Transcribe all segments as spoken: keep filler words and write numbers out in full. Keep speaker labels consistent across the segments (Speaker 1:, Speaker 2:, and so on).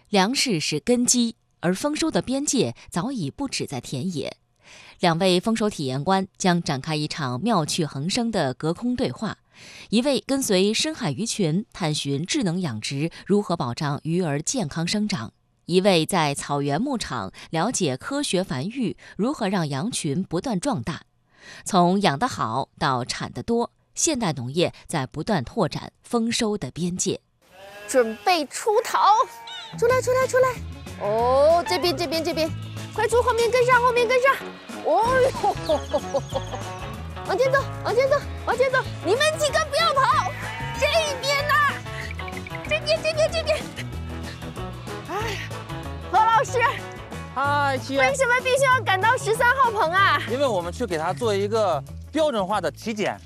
Speaker 1: 粮食是根基，而丰收的边界早已不止在田野。两位丰收体验官将展开一场妙趣横生的隔空对话。一位跟随深海鱼群探寻智能养殖如何保障鱼儿健康生长，一位在草原牧场了解科学繁育如何让羊群不断壮大。从养得好到产得多，现代农业在不断拓展丰收的边界。
Speaker 2: 准备出逃，出来出来出来！哦，这边这边这边，快出后面跟上后面跟上！哦呦，往前走往前走往前走！你们几个不要跑，这边呐、啊，这边这边这边。哎，何老师，
Speaker 3: 嗨，七月，
Speaker 2: 为什么必须要赶到十三号棚啊？
Speaker 3: 因为我们去给它做一个标准化的体检。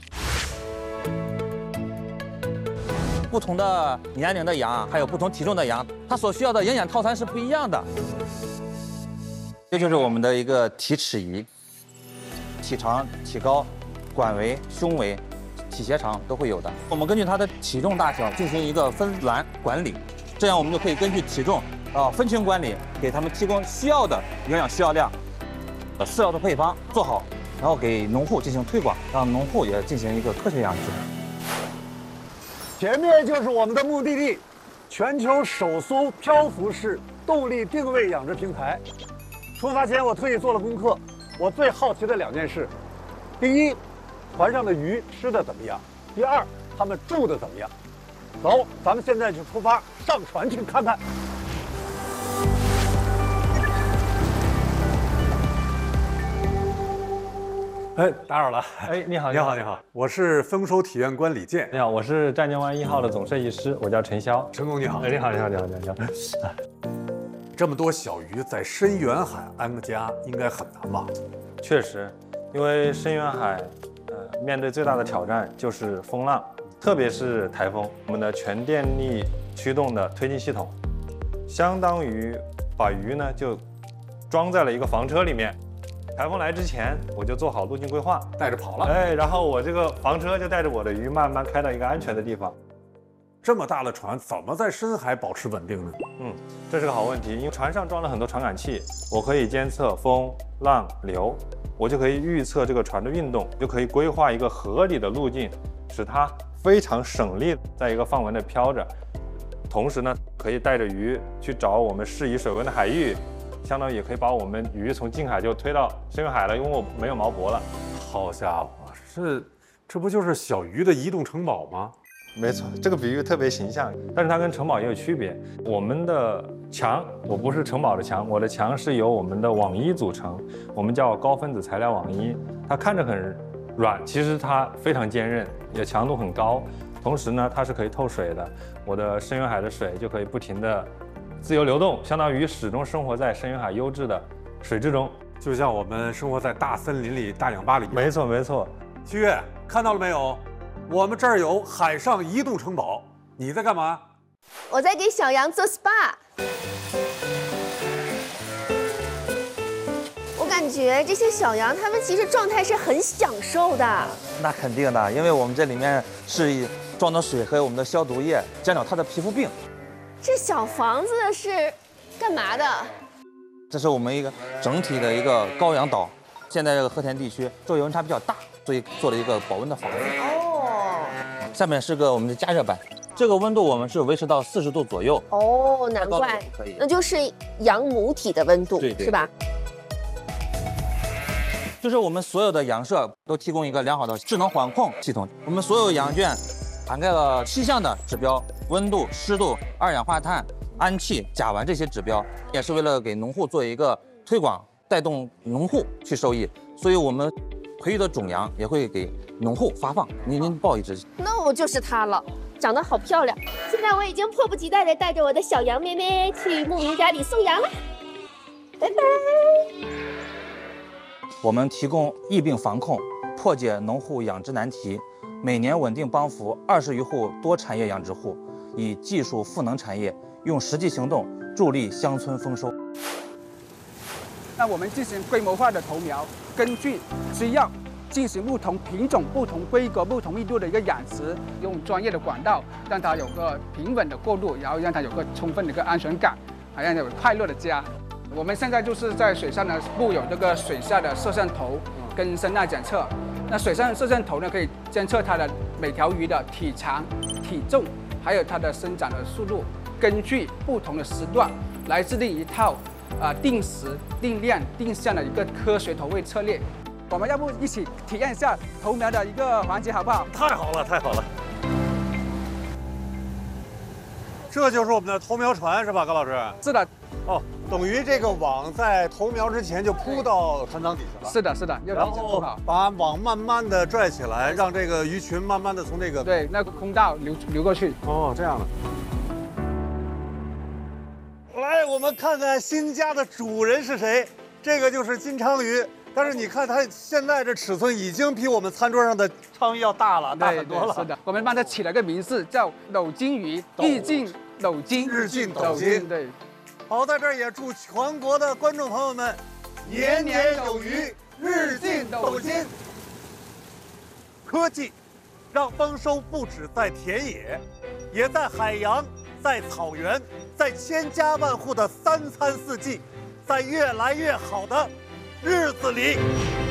Speaker 3: 不同的年龄的羊，还有不同体重的羊，它所需要的营养套餐是不一样的。这就是我们的一个体尺仪，体长、体高、管围、胸围、体斜长都会有的。我们根据它的体重大小进行一个分栏管理，这样我们就可以根据体重啊分群管理，给他们提供需要的营养需要量、饲料的配方做好，然后给农户进行推广，让农户也进行一个科学养殖。
Speaker 4: 前面就是我们的目的地，全球首艘漂浮式动力定位养殖平台。出发前我特意做了功课，我最好奇的两件事：第一，船上的鱼吃的怎么样；第二，他们住的怎么样。走，咱们现在就出发，上船去看看。哎，打扰了。
Speaker 5: 哎，你好，
Speaker 4: 你好，你好，我是丰收体验官李健。
Speaker 5: 你好，我是湛江湾一号的总设计师，我叫陈潇。
Speaker 4: 陈总你好。
Speaker 5: 哎，你好，你好，你好，你好。
Speaker 4: 这么多小鱼在深远海安个家，应该很难吧？
Speaker 5: 确实，因为深远海，呃，面对最大的挑战就是风浪，特别是台风。我们的全电力驱动的推进系统，相当于把鱼呢就装在了一个房车里面。台风来之前，我就做好路径规划，
Speaker 4: 带着跑了。
Speaker 5: 哎，然后我这个房车就带着我的鱼慢慢开到一个安全的地方。
Speaker 4: 这么大的船怎么在深海保持稳定呢？
Speaker 5: 嗯，这是个好问题，因为船上装了很多传感器，我可以监测风、浪、流，我就可以预测这个船的运动，就可以规划一个合理的路径，使它非常省力，在一个范围内飘着。同时呢，可以带着鱼去找我们适宜水温的海域。相当于也可以把我们鱼从近海就推到深远海了，因为我没有锚泊了。
Speaker 4: 好家伙，这这不就是小鱼的移动城堡吗？
Speaker 5: 没错，这个比喻特别形象，但是它跟城堡也有区别。我们的墙，我不是城堡的墙，我的墙是由我们的网衣组成，我们叫高分子材料网衣。它看着很软，其实它非常坚韧，也强度很高。同时呢，它是可以透水的，我的深远海的水就可以不停的自由流动，相当于始终生活在深远海优质的水质中，
Speaker 4: 就像我们生活在大森林里、大氧吧里一样。
Speaker 5: 没错，没错。
Speaker 4: 七月，看到了没有？我们这儿有海上移动城堡。你在干嘛？
Speaker 2: 我在给小羊做 S P A。我感觉这些小羊，它们其实状态是很享受的。
Speaker 3: 那肯定的，因为我们这里面是装的水和我们的消毒液，降掉它的皮肤病。
Speaker 2: 这小房子是干嘛的？
Speaker 3: 这是我们一个整体的一个高氧岛。现在这个和田地区昼夜温差比较大，所以做了一个保温的房子。哦。下面是个我们的加热板，这个温度我们是维持到四十度左右。
Speaker 2: 哦，难怪，那就是羊母体的温度，
Speaker 3: 对对，
Speaker 2: 是吧？
Speaker 3: 就是我们所有的羊舍都提供一个良好的智能管控系统，我们所有羊圈涵盖了七项的指标：温度、湿度、二氧化碳、氨气、甲烷这些指标，也是为了给农户做一个推广，带动农户去受益。所以我们培育的种羊也会给农户发放。您您报一只。
Speaker 2: 那我就是它了，长得好漂亮。现在我已经迫不及待地带着我的小羊妹妹去牧民家里送羊了。拜拜。
Speaker 3: 我们提供疫病防控，破解农户养殖难题。每年稳定帮扶二十余户多产业养殖户，以技术赋能产业，用实际行动助力乡村丰收。
Speaker 6: 那我们进行规模化的投苗，根据需要进行不同品种、不同规格、不同密度的一个养殖，用专业的管道让它有个平稳的过渡，然后让它有个充分的一个安全感。 好像有快乐的家。我们现在就是在水上呢布有这个水下的摄像头跟声呐检测。那水上摄像头呢可以监测它的每条鱼的体长、体重，还有它的生长的速度，根据不同的时段来制定一套啊、呃、定时、定量、定向的一个科学投喂策略。我们要不一起体验一下投苗的一个环节，好不好？
Speaker 4: 太好了，太好了！这就是我们的投苗船是吧，高老师？
Speaker 6: 是的，
Speaker 4: 哦，等于这个网在投苗之前就铺到船舱底下了。
Speaker 6: 是的，是的，要
Speaker 4: 然后
Speaker 6: 提前铺好。
Speaker 4: 把网慢慢的拽起来，让这个鱼群慢慢的从这个
Speaker 6: 对，那个空道流流过去。
Speaker 4: 哦，这样的。来，我们看看新家的主人是谁？这个就是金鲳鱼，但是你看它现在这尺寸已经比我们餐桌上的鲳鱼要大了，大很多了。
Speaker 6: 是的，我们帮它起了个名字叫斗金鱼，日进斗金，
Speaker 4: 日进斗金。
Speaker 6: 对。
Speaker 4: 好，在这儿也祝全国的观众朋友们年年有余，日进斗金。科技让丰收不止在田野，也在海洋，在草原，在千家万户的三餐四季，在越来越好的日子里。